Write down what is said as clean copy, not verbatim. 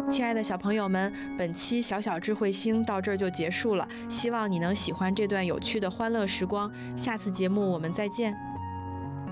亲爱的小朋友们，本期小小智慧星到这儿就结束了，希望你能喜欢这段有趣的欢乐时光。下次节目我们再见。